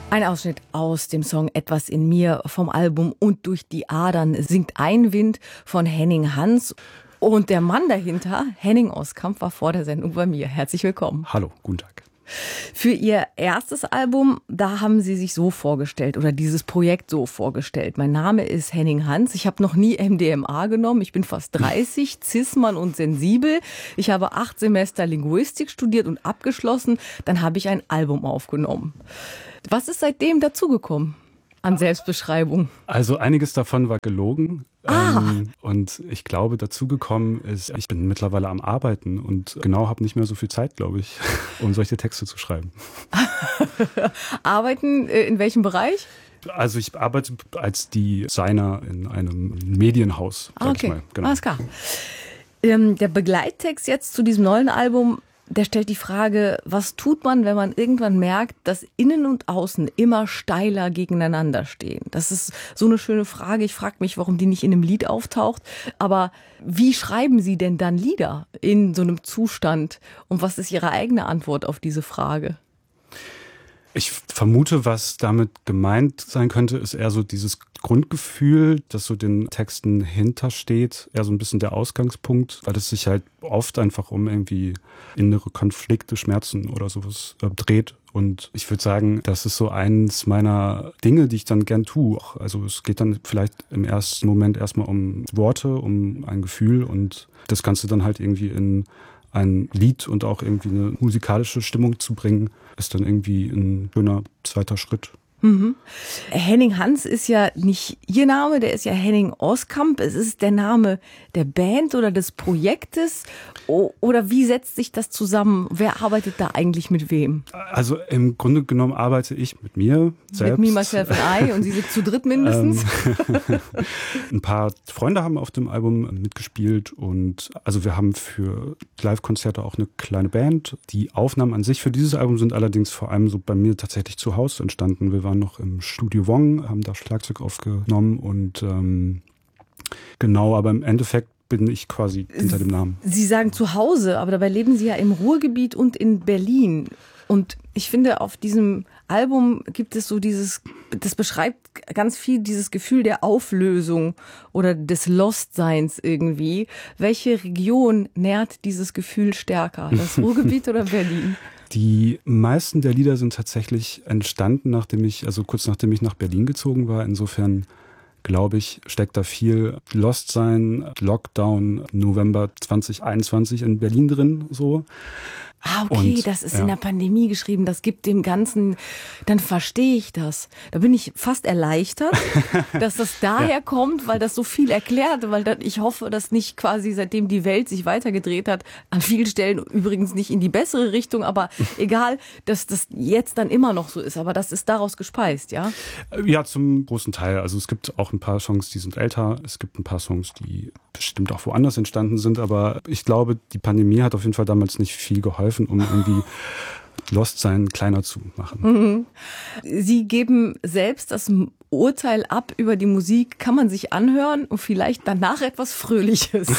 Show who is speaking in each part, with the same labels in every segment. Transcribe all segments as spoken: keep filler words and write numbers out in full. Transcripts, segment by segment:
Speaker 1: Ein Ausschnitt aus dem Song Etwas in mir vom Album Und durch die Adern singt ein Wind von Henning Hans. Und der Mann dahinter, Henning Oskamp, war vor der Sendung bei mir. Herzlich willkommen.
Speaker 2: Hallo, guten Tag.
Speaker 1: Für Ihr erstes Album, da haben Sie sich so vorgestellt oder dieses Projekt so vorgestellt. Mein Name ist Henning Hans. Ich habe noch nie M D M A genommen. Ich bin fast dreißig, Cis-Mann und sensibel. Ich habe acht Semester Linguistik studiert und abgeschlossen. Dann habe ich ein Album aufgenommen. Was ist seitdem dazugekommen an Selbstbeschreibung?
Speaker 2: Also einiges davon war gelogen.
Speaker 1: Ah.
Speaker 2: Ähm, und ich glaube, dazugekommen ist, ich bin mittlerweile am Arbeiten und genau habe nicht mehr so viel Zeit, glaube ich, um solche Texte zu schreiben.
Speaker 1: Arbeiten äh, in welchem Bereich?
Speaker 2: Also ich arbeite als Designer in einem Medienhaus, sag
Speaker 1: okay.
Speaker 2: ich mal. Genau.
Speaker 1: Alles klar. Ähm, der Begleittext jetzt zu diesem neuen Album, der stellt die Frage, was tut man, wenn man irgendwann merkt, dass Innen und Außen immer steiler gegeneinander stehen? Das ist so eine schöne Frage. Ich frage mich, warum die nicht in einem Lied auftaucht. Aber wie schreiben Sie denn dann Lieder in so einem Zustand? Und was ist Ihre eigene Antwort auf diese Frage?
Speaker 2: Ich vermute, was damit gemeint sein könnte, ist eher so dieses Grundgefühl, das so den Texten hintersteht, eher so ein bisschen der Ausgangspunkt, weil es sich halt oft einfach um irgendwie innere Konflikte, Schmerzen oder sowas äh, dreht. Und ich würde sagen, das ist so eins meiner Dinge, die ich dann gern tue. Also es geht dann vielleicht im ersten Moment erstmal um Worte, um ein Gefühl und das Ganze dann halt irgendwie in ein Lied und auch irgendwie eine musikalische Stimmung zu bringen, ist dann irgendwie ein schöner zweiter Schritt.
Speaker 1: Mhm. Henning Hans ist ja nicht Ihr Name, der ist ja Henning Oskamp. Es ist der Name der Band oder des Projektes. Oder wie setzt sich das zusammen? Wer arbeitet da eigentlich mit wem?
Speaker 2: Also im Grunde genommen arbeite ich mit mir selbst.
Speaker 1: Mit Me, Myself and I und Sie sind zu dritt mindestens?
Speaker 2: Ein paar Freunde haben auf dem Album mitgespielt und also wir haben für Live-Konzerte auch eine kleine Band. Die Aufnahmen an sich für dieses Album sind allerdings vor allem so bei mir tatsächlich zu Hause entstanden. Wir waren noch im Studio Wong, haben da Schlagzeug aufgenommen und ähm, genau, aber im Endeffekt bin ich quasi hinter dem Namen.
Speaker 1: Sie sagen zu Hause, aber dabei leben Sie ja im Ruhrgebiet und in Berlin. Und ich finde, auf diesem Album gibt es so dieses, das beschreibt ganz viel dieses Gefühl der Auflösung oder des Lostseins irgendwie. Welche Region nährt dieses Gefühl stärker? Das Ruhrgebiet oder Berlin?
Speaker 2: Die meisten der Lieder sind tatsächlich entstanden, nachdem ich, also kurz nachdem ich nach Berlin gezogen war. Insofern glaube ich, steckt da viel Lost-Sein, Lockdown, November zwanzig einundzwanzig in Berlin drin, so.
Speaker 1: Ah, okay,
Speaker 2: und,
Speaker 1: das ist
Speaker 2: ja.
Speaker 1: in der Pandemie geschrieben, das gibt dem Ganzen, dann verstehe ich das. Da bin ich fast erleichtert, dass das daher ja. kommt, weil das so viel erklärt, weil das, ich hoffe, dass nicht quasi seitdem die Welt sich weitergedreht hat, an vielen Stellen übrigens nicht in die bessere Richtung, aber egal, dass das jetzt dann immer noch so ist, aber das ist daraus gespeist, ja?
Speaker 2: Ja, zum großen Teil. Also es gibt auch ein paar Songs, die sind älter, es gibt ein paar Songs, die bestimmt auch woanders entstanden sind, aber ich glaube, die Pandemie hat auf jeden Fall damals nicht viel geholfen, um irgendwie Lost-Sein kleiner zu machen.
Speaker 1: Sie geben selbst das Urteil ab über die Musik, kann man sich anhören und vielleicht danach etwas Fröhliches.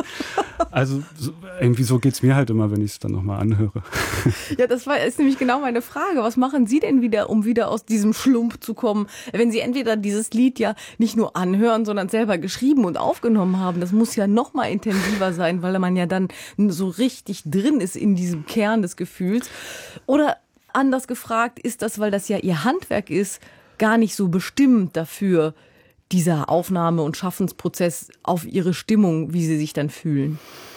Speaker 2: Also irgendwie so geht's mir halt immer, wenn ich es dann nochmal anhöre.
Speaker 1: Ja, das war, ist nämlich genau meine Frage. Was machen Sie denn wieder, um wieder aus diesem Schlump zu kommen? Wenn Sie entweder dieses Lied ja nicht nur anhören, sondern selber geschrieben und aufgenommen haben, das muss ja noch mal intensiver sein, weil man ja dann so richtig drin ist in diesem Kern des Gefühls. Oder anders gefragt, ist das, weil das ja Ihr Handwerk ist, gar nicht so bestimmt dafür, dieser Aufnahme- und Schaffensprozess auf Ihre Stimmung, wie Sie sich dann fühlen?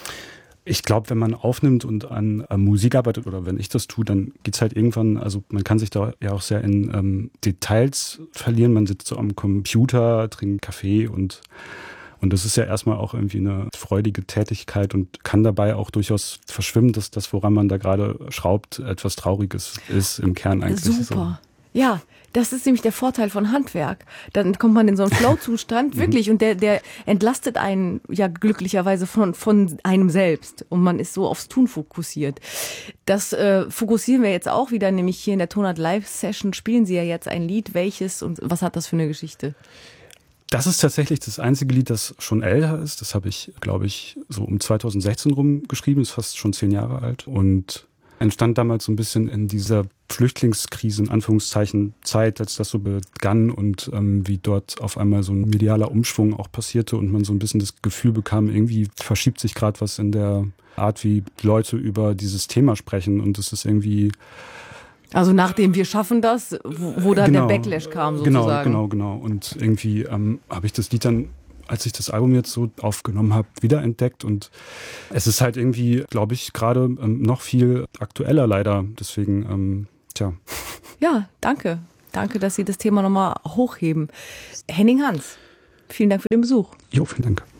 Speaker 2: Ich glaube, wenn man aufnimmt und an, an Musik arbeitet oder wenn ich das tue, dann geht's halt irgendwann, also man kann sich da ja auch sehr in ähm, Details verlieren. Man sitzt so am Computer, trinkt Kaffee und Und das ist ja erstmal auch irgendwie eine freudige Tätigkeit und kann dabei auch durchaus verschwimmen, dass das, woran man da gerade schraubt, etwas Trauriges ist im Kern eigentlich.
Speaker 1: Super. So. Ja, das ist nämlich der Vorteil von Handwerk. Dann kommt man in so einen Flow-Zustand, wirklich, und der, der entlastet einen ja glücklicherweise von, von einem selbst. Und man ist so aufs Tun fokussiert. Das äh, fokussieren wir jetzt auch wieder, nämlich hier in der Tonart Live-Session spielen Sie ja jetzt ein Lied. Welches und was hat das für eine Geschichte?
Speaker 2: Das ist tatsächlich das einzige Lied, das schon älter ist. Das habe ich, glaube ich, so um zweitausendsechzehn rum geschrieben. Ist fast schon zehn Jahre alt. Und entstand damals so ein bisschen in dieser Flüchtlingskrise, in Anführungszeichen, Zeit, als das so begann und ähm, wie dort auf einmal so ein medialer Umschwung auch passierte und man so ein bisschen das Gefühl bekam, irgendwie verschiebt sich gerade was in der Art, wie Leute über dieses Thema sprechen und es ist irgendwie...
Speaker 1: Also nachdem wir schaffen das, wo, wo dann genau, der Backlash kam sozusagen.
Speaker 2: Genau, genau, genau. Und irgendwie ähm, habe ich das Lied dann, als ich das Album jetzt so aufgenommen habe, wiederentdeckt und es ist halt irgendwie, glaube ich, gerade ähm, noch viel aktueller leider. Deswegen, ähm, tja.
Speaker 1: Ja, danke. Danke, dass Sie das Thema nochmal hochheben. Henning Hans, vielen Dank für den Besuch.
Speaker 2: Jo, vielen Dank.